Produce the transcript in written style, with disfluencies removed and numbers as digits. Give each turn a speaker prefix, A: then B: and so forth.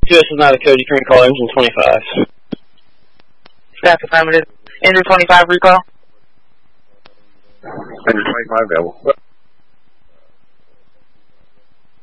A: US is not a code. You can recall engine 25.
B: Staff affirmative. Engine 25 recall.
C: Engine 25 available.